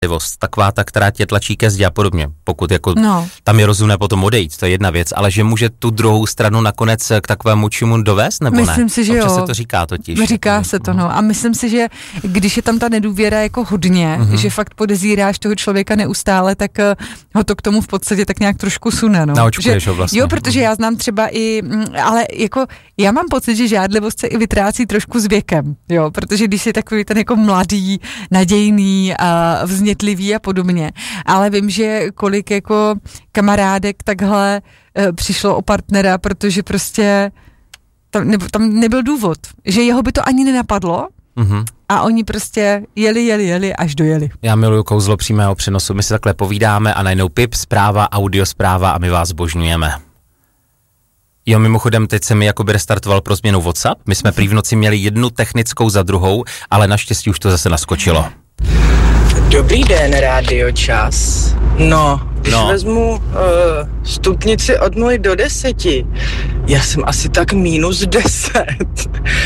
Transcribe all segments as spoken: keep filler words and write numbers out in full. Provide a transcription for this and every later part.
taková ta, která tě tlačí ke zdi a podobně, pokud jako no. tam je rozumné potom odejít, to je jedna věc, ale že může tu druhou stranu nakonec k takovému čemu dovést, nebo myslím ne? si, že Občas jo. se to říká totiž. Říká se to, no. A myslím si, že když je tam ta nedůvěra jako hodně, mm-hmm. že fakt podezíráš toho člověka neustále, tak ho to k tomu v podstatě tak nějak trošku sune, no. Naočkuješ ho vlastně. Jo, protože já znám třeba i, ale jako já mám pocit, že žádlivost se i vytrácí trošku s věkem, jo, protože když jsi takový ten jako mladý, nadějný a vznětlivý a podobně, ale vím, že kolik jako kamarádek takhle e, přišlo o partnera, protože prostě tam, ne, tam nebyl důvod, že jeho by to ani nenapadlo, mm-hmm. a oni prostě jeli, jeli, jeli, až dojeli. Já miluju kouzlo přímého přenosu, my si takhle povídáme a najednou pip, zpráva, audio zpráva a my vás zbožňujeme. Jo, mimochodem, teď se mi jakoby restartoval pro změnu WhatsApp, my jsme prý v noci měli jednu technickou za druhou, ale naštěstí už to zase naskočilo. Dobrý den, Rádio Čas. No, když no. vezmu uh, stupnici od nuly do deseti, já jsem asi tak minus deset.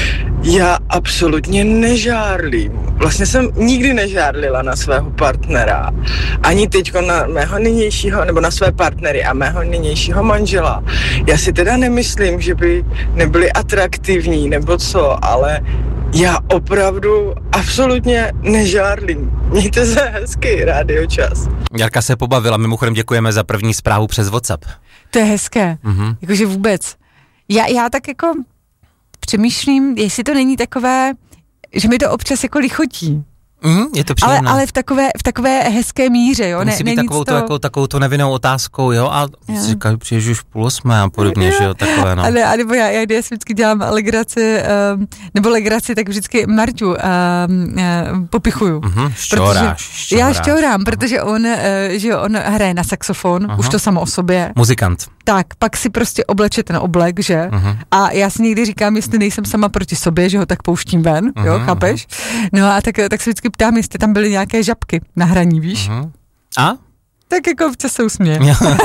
Já absolutně nežárlím. Vlastně jsem nikdy nežárlila na svého partnera. Ani teďko na mého nynějšího, nebo na své partnery a mého nynějšího manžela. Já si teda nemyslím, že by nebyli atraktivní, nebo co, ale já opravdu absolutně nežárlím. Mějte se hezky, Rádio Čas. Jarka se pobavila, mimochodem děkujeme za první zprávu přes WhatsApp. To je hezké, mm-hmm. jakože vůbec. Já, já tak jako přemýšlím, jestli to není takové, že mi to občas jako lichotí. Mm, je to příjemné. Ale, ale v takové, v takové hezké míře, jo. To musí ne, být takovou, to... to, jako, takovou to nevinnou otázkou, jo, a si říkají, přiježu už půl osmé a podobně, že jo, takové, no. A, ne, a nebo já, já když vždycky dělám legraci, um, nebo legraci, tak vždycky Marťu um, um, popichuju. Mhm, šťouráš, šťouráš. Já šťourám, protože on, uh, že jo, on hraje na saxofon, aha. už to samo o sobě. Muzikant. Tak, pak si prostě obleče ten oblek, že? Uh-huh. A já si někdy říkám, jestli nejsem sama proti sobě, že ho tak pouštím ven, uh-huh, jo, chápeš? No a tak, tak se vždycky ptám, jestli tam byly nějaké žabky na hraní, víš? Uh-huh. A? Tak jako občas se usměje.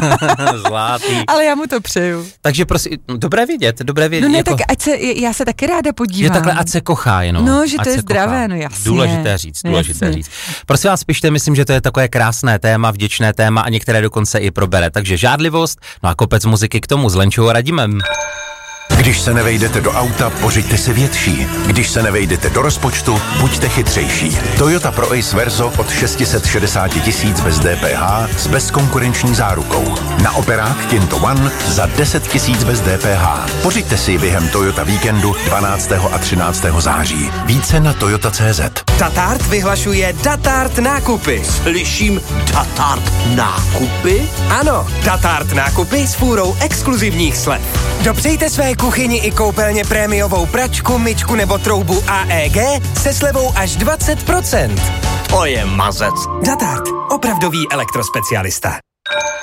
Zlátý. Ale já mu to přeju. Takže prosím, dobré vědět, dobré vědět. No ne, jako... tak ať se, já se taky ráda podívám. Je takhle, ať se kochá jenom. No, že ať to je se zdravé, kochá. no jasně. Důležité říct, důležité jasně. říct. Prosím vás, pište, myslím, že to je takové krásné téma, vděčné téma a některé dokonce i probere. Takže žádlivost, no a kopec muziky k tomu s Lenčou a Radimem. Když se nevejdete do auta, pořiďte si větší. Když se nevejdete do rozpočtu, buďte chytřejší. Toyota Pro Ace Verso od šest set šedesát tisíc bez D P H s bezkonkurenční zárukou. Na operák Kinto One za deset tisíc bez D P H. Pořiďte si během Toyota víkendu dvanáctého a třináctého září. Více na toyota tečka cé zet. Datart vyhlašuje Datart nákupy. Slyším Datart nákupy? Ano, Datart nákupy s fůrou exkluzivních slev. Dopřejte své kuchyni i koupelně prémiovou pračku, myčku nebo troubu A E G se slevou až dvacet procent. To je mazec. Datart, opravdový elektrospecialista.